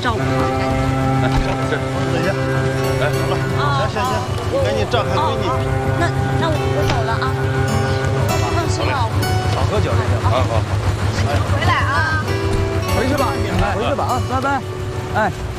照顾好，赶紧。 是，等一下，哎，走了，行，你赶紧照看闺女。 那我走了啊。放心了， 少喝酒就行。 好。 回来啊。 回去吧啊，拜拜。哎。